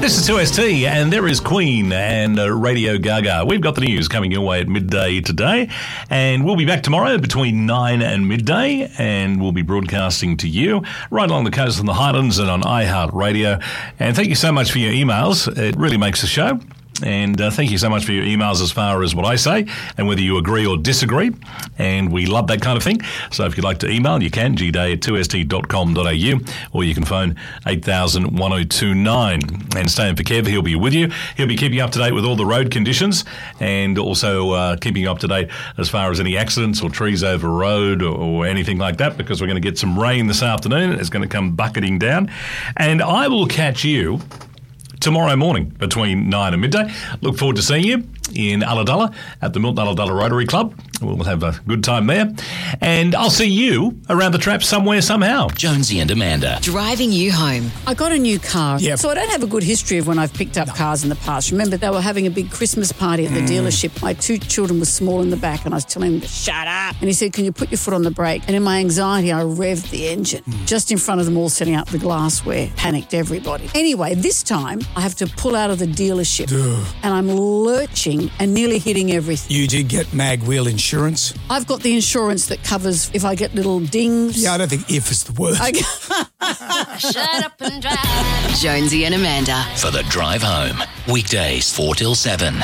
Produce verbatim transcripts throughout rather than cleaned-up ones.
This is two S T, and there is Queen and uh, Radio Gaga. We've got the news coming your way at midday today, and we'll be back tomorrow between nine and midday, and we'll be broadcasting to you right along the coast in the Highlands and on iHeartRadio. And thank you so much for your emails. It really makes the show. And uh, thank you so much for your emails as far as what I say and whether you agree or disagree. And we love that kind of thing. So if you'd like to email, you can, g day at two s t dot com dot a u, or you can phone eight thousand one oh two nine. And stay in for Kev, he'll be with you. He'll be keeping you up to date with all the road conditions and also uh, keeping you up to date as far as any accidents or trees over road or, or anything like that, because we're going to get some rain this afternoon. It's going to come bucketing down. And I will catch you tomorrow morning between nine and midday. Look forward to seeing you in Ulladulla at the Milton Ulladulla Rotary Club. We'll have a good time there. And I'll see you around the traps somewhere, somehow. Jonesy and Amanda. Driving you home. I got a new car. Yep. So I don't have a good history of when I've picked up no. cars in the past. Remember, they were having a big Christmas party at the mm. dealership. My two children were small in the back and I was telling them to shut up. And he said, can you put your foot on the brake? And in my anxiety, I revved the engine mm. just in front of them all, setting up the glassware. Panicked everybody. Anyway, this time I have to pull out of the dealership Duh. and I'm lurching and nearly hitting everything. You did get mag wheel insurance? I've got the insurance that covers if I get little dings. Yeah, I don't think if is the word. I... Shut up and drive. Jonesy and Amanda. For the drive home. Weekdays four till seven.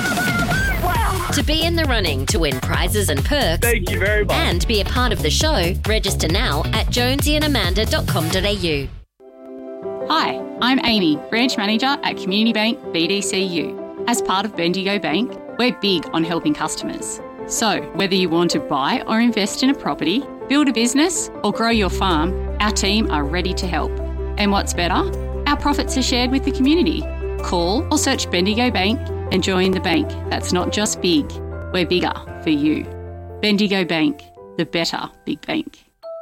To be in the running to win prizes and perks. Thank you very much. And be a part of the show, register now at jonesy and amanda dot com dot a u. Hi, I'm Amy, Branch Manager at Community Bank B D C U. As part of Bendigo Bank, we're big on helping customers. So, whether you want to buy or invest in a property, build a business or grow your farm, our team are ready to help. And what's better? Our profits are shared with the community. Call or search Bendigo Bank and join the bank that's not just big, we're bigger for you. Bendigo Bank, the better big bank.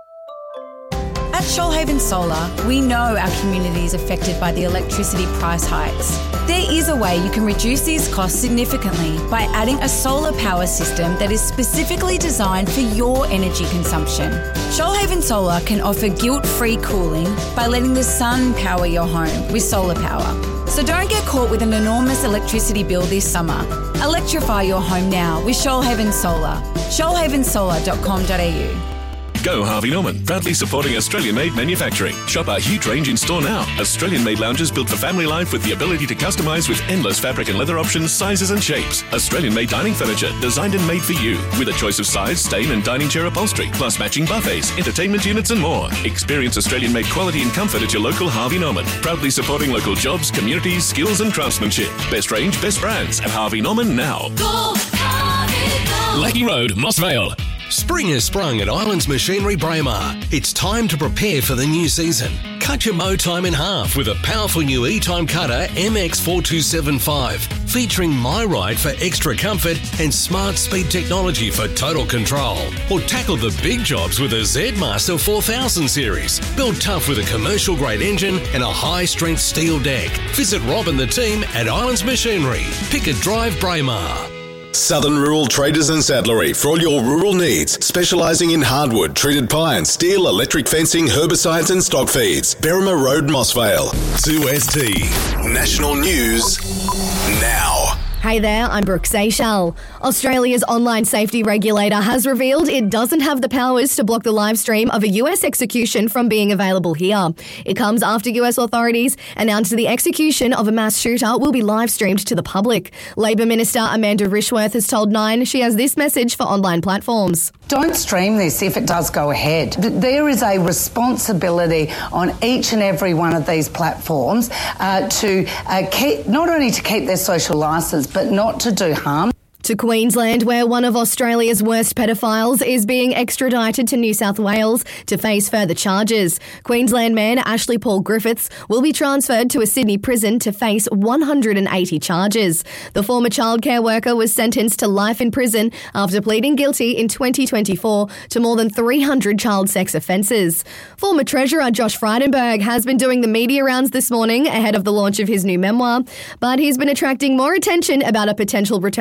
At Shoalhaven Solar, we know our community is affected by the electricity price hikes. There is a way you can reduce these costs significantly by adding a solar power system that is specifically designed for your energy consumption. Shoalhaven Solar can offer guilt-free cooling by letting the sun power your home with solar power. So don't get caught with an enormous electricity bill this summer. Electrify your home now with Shoalhaven Solar. shoalhaven solar dot com dot a u. Go Harvey Norman, proudly supporting Australian-made manufacturing. Shop our huge range in store now. Australian-made lounges built for family life with the ability to customise with endless fabric and leather options, sizes and shapes. Australian-made dining furniture, designed and made for you, with a choice of size, stain and dining chair upholstery, plus matching buffets, entertainment units and more. Experience Australian-made quality and comfort at your local Harvey Norman. Proudly supporting local jobs, communities, skills and craftsmanship. Best range, best brands at Harvey Norman now. Go, Harvey, go. Lackey Road, Moss Vale. Spring has sprung at Islands Machinery Braemar. It's time to prepare for the new season. Cut your mow time in half with a powerful new E-Time cutter M X four two seven five, featuring MyRide for extra comfort and smart speed technology for total control. Or tackle the big jobs with a Z-Master four thousand series, built tough with a commercial grade engine and a high strength steel deck. Visit Rob and the team at Islands Machinery, Pickett Drive, Braemar. Southern Rural Traders and Saddlery for all your rural needs, specialising in hardwood, treated pine, steel, electric fencing, herbicides and stock feeds. Berrima Road, Mossvale. two S T National News now. Hey there, I'm Brooke Seychelles. Australia's online safety regulator has revealed it doesn't have the powers to block the live stream of a U S execution from being available here. It comes after U S authorities announced the execution of a mass shooter will be live streamed to the public. Labor Minister Amanda Rishworth has told Nine she has this message for online platforms. Don't stream this if it does go ahead. There is a responsibility on each and every one of these platforms uh, to uh, keep, not only to keep their social licence, but not to do harm. To Queensland, where one of Australia's worst pedophiles is being extradited to New South Wales to face further charges. Queensland man Ashley Paul Griffiths will be transferred to a Sydney prison to face one hundred eighty charges. The former childcare worker was sentenced to life in prison after pleading guilty in twenty twenty-four to more than three hundred child sex offences. Former Treasurer Josh Frydenberg has been doing the media rounds this morning ahead of the launch of his new memoir, but he's been attracting more attention about a potential return to politics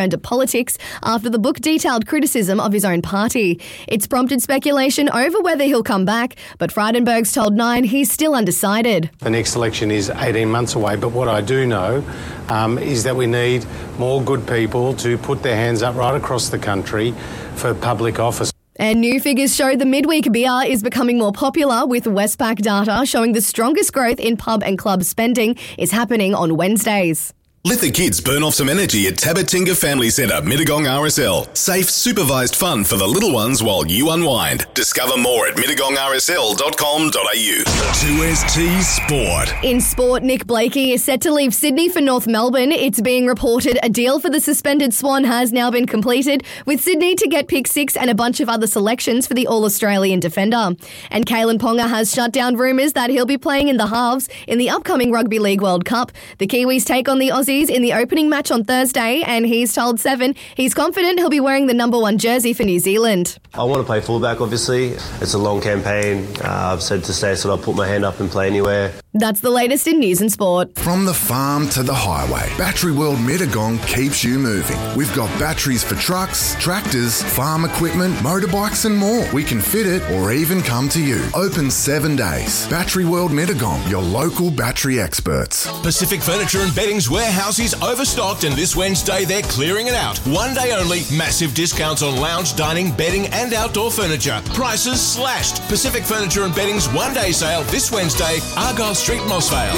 politics after the book detailed criticism of his own party. It's prompted speculation over whether he'll come back, but Frydenberg's told Nine he's still undecided. The next election is eighteen months away, but what I do know um, is that we need more good people to put their hands up right across the country for public office. And new figures show the midweek beer is becoming more popular, with Westpac data showing the strongest growth in pub and club spending is happening on Wednesdays. Let the kids burn off some energy at Tabatinga Family Centre, Mittagong R S L. Safe, supervised fun for the little ones while you unwind. Discover more at mittagong r s l dot com dot a u. two S T Sport. In sport, Nick Blakey is set to leave Sydney for North Melbourne. It's being reported a deal for the suspended Swan has now been completed, with Sydney to get pick six and a bunch of other selections for the All-Australian defender. And Kalen Ponga has shut down rumours that he'll be playing in the halves in the upcoming Rugby League World Cup. The Kiwis take on the Aussies in the opening match on Thursday, and he's told Seven he's confident he'll be wearing the number one jersey for New Zealand. I want to play fullback, obviously. It's a long campaign. Uh, I've said to stay, so I'll put my hand up and play anywhere. That's the latest in news and sport. From the farm to the highway, Battery World Mittagong keeps you moving. We've got batteries for trucks, tractors, farm equipment, motorbikes and more. We can fit it or even come to you. Open seven days. Battery World Mittagong, your local battery experts. Pacific Furniture and Bedding's warehouse is overstocked, and this Wednesday they're clearing it out. One day only, massive discounts on lounge, dining, bedding and outdoor furniture. Prices slashed. Pacific Furniture and Bedding's one-day sale this Wednesday, Argyle Street, Mossvale.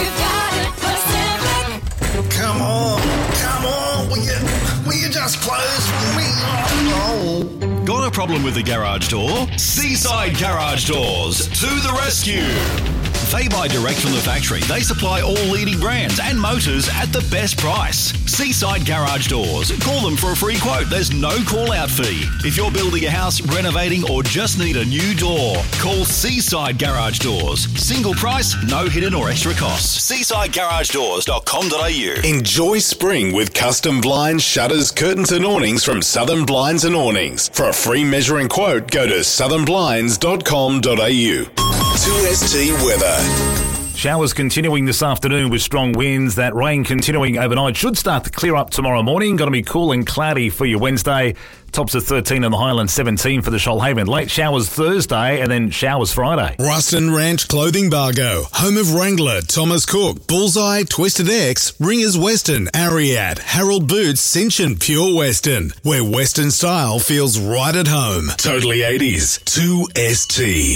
Come on, come on, will you, will you just close for me? Oh. Got a problem with the garage door? Seaside Garage Doors, to the rescue. They buy direct from the factory. They supply all leading brands and motors at the best price. Seaside Garage Doors. Call them for a free quote. There's no call-out fee. If you're building a house, renovating, or just need a new door, call Seaside Garage Doors. Single price, no hidden or extra costs. seaside garage doors dot com dot a u. Enjoy spring with custom blinds, shutters, curtains and awnings from Southern Blinds and Awnings. For a free measuring quote, go to southern blinds dot com dot a u. two S T weather. Showers continuing this afternoon with strong winds. That rain continuing overnight. Should start to clear up tomorrow morning. Going to be cool and cloudy for your Wednesday. Tops of thirteen in the Highlands, seventeen for the Shoalhaven. Late showers Thursday and then showers Friday. Ruston Ranch Clothing Bargo, home of Wrangler, Thomas Cook, Bullseye, Twisted X, Ringers Western, Ariat, Harold Boots, Cinch and Pure Western, where Western style feels right at home. Totally eighties. two S T.